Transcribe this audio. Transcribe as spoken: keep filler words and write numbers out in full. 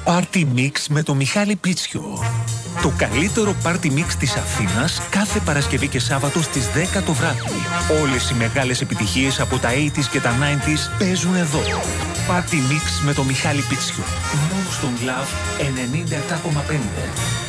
Party Mix με το Μιχάλη Πίτσιο. Το καλύτερο Party Mix της Αθήνας κάθε Παρασκευή και Σάββατο στις δέκα το βράδυ. Όλες οι μεγάλες επιτυχίες από τα ογδόντα και τα ενενήντα παίζουν εδώ. Party Mix με το Μιχάλη Πίτσιο. Μόνο στον Love ενενήντα επτά κόμμα πέντε.